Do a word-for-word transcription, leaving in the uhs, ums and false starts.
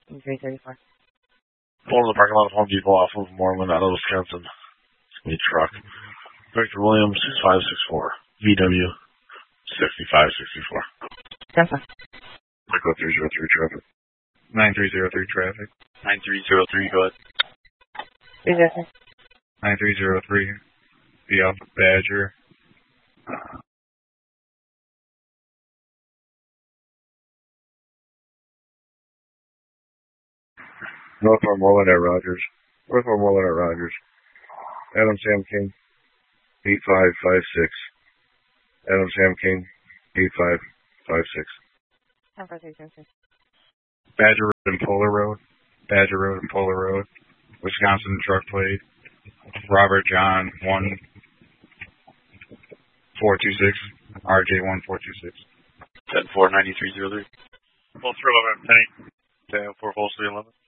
three thirty-four. Pulling the parking lot of Home Depot off of Moreland out of Wisconsin. It's going to be a truck. Victor Williams, five six four. V W, sixty-five sixty-four. Delta. Echo three zero three traffic. nine three zero three traffic. nine three zero three, go ahead. three zero three. nine three zero three. Be off Badger. Northmore Moreland at Rogers. Northmore Moreland at Rogers. Adam Sam King, eight five five six. Adam Sam King, eight five five six. Number three zero three. Badger Road and Polar Road. Badger Road and Polar Road. Wisconsin truck plate. Robert John, one four two six. R J one four two six. ten four ninety three zero three. Full three eleven, Penny. ten four full three eleven.